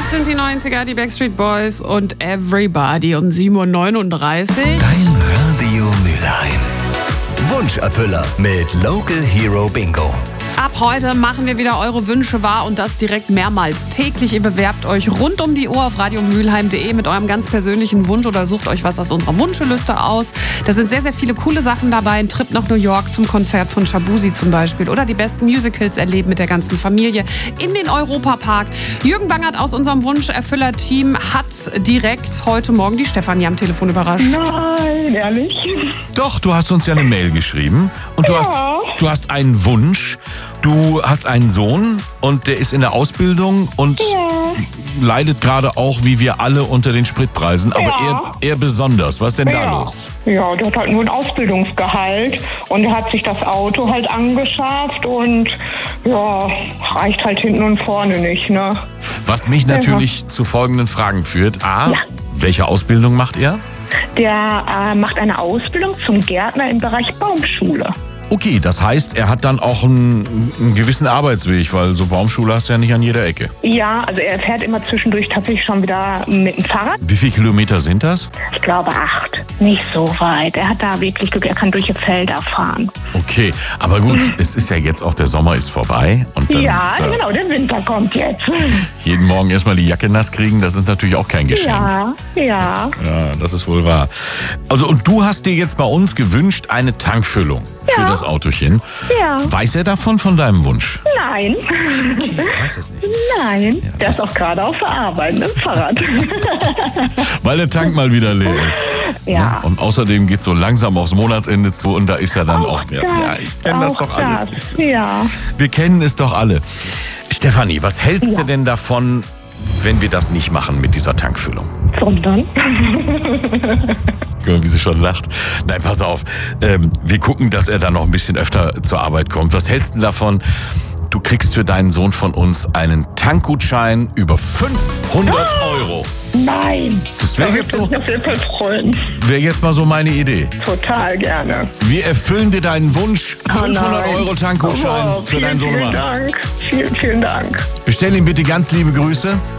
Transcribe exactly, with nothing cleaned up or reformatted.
Es sind die neunziger, die Backstreet Boys und Everybody um sieben Uhr neununddreißig. Dein Radio Mülheim. Wunscherfüller mit Local Hero Bingo. Ab heute machen wir wieder eure Wünsche wahr und das direkt mehrmals täglich. Ihr bewerbt euch rund um die Uhr auf radiomülheim punkt de mit eurem ganz persönlichen Wunsch oder sucht euch was aus unserer Wunscheliste aus. Da sind sehr, sehr viele coole Sachen dabei. Ein Trip nach New York zum Konzert von Shabuzi zum Beispiel oder die besten Musicals erleben mit der ganzen Familie in den Europapark. Jürgen Bangert aus unserem Wunscherfüller-Team hat direkt heute Morgen die Stefanie am Telefon überrascht. Nein, ehrlich? Doch, du hast uns ja eine Mail geschrieben und du, Ja. hast, du hast einen Wunsch. Du hast einen Sohn und der ist in der Ausbildung und Ja. leidet gerade auch, wie wir alle, unter den Spritpreisen. Aber Ja. er, er besonders. Was ist denn da Ja. los? Ja, der hat halt nur ein Ausbildungsgehalt und er hat sich das Auto halt angeschafft und ja, reicht halt hinten und vorne nicht, ne? Was mich natürlich zu folgenden Fragen führt. A, Ja. welche Ausbildung macht er? Der äh, macht eine Ausbildung zum Gärtner im Bereich Baumschule. Okay, das heißt, er hat dann auch einen, einen gewissen Arbeitsweg, weil so Baumschule hast du ja nicht an jeder Ecke. Ja, also er fährt immer zwischendurch tatsächlich schon wieder mit dem Fahrrad. Wie viele Kilometer sind das? Ich glaube acht. Nicht so weit. Er hat da wirklich Glück, er kann durch die Felder fahren. Okay, aber gut, es ist ja jetzt auch, der Sommer ist vorbei. Und dann ja, da genau, der Winter kommt jetzt. jeden Morgen erstmal die Jacke nass kriegen, das ist natürlich auch kein Geschenk. Ja, ja. Ja, das ist wohl wahr. Also, und du hast dir jetzt bei uns gewünscht, eine Tankfüllung für Ja. das Autochen. Ja. Weiß er davon, von deinem Wunsch? Nein. Ich weiß es nicht. Nein, der ist auch gerade auf der Arbeit, ne? Fahrrad. Weil der Tank mal wieder leer ist. Ja. Und außerdem geht es so langsam aufs Monatsende zu und da ist ja dann auch... Auch ja, das, ja, ich kenne das auch doch alles. das, ja. Wir kennen es doch alle. Stefanie, was hältst Ja. du denn davon, wenn wir das nicht machen mit dieser Tankfüllung? Sondern? Guck mal, wie sie schon lacht. Nein, pass auf. Ähm, wir gucken, dass er dann noch ein bisschen öfter zur Arbeit kommt. Was hältst du davon? Du kriegst für deinen Sohn von uns einen Tankgutschein über fünfhundert Euro. Nein. Das wäre jetzt so, Ich auf jeden Fall freuen. wäre jetzt mal so meine Idee. Total gerne. Wir erfüllen dir deinen Wunsch. fünfhundert nein. Euro Tankgutschein Oh, für deinen vielen, vielen Sohnemann. Dank. Vielen, vielen Dank. Bestell ihm bitte ganz liebe Grüße.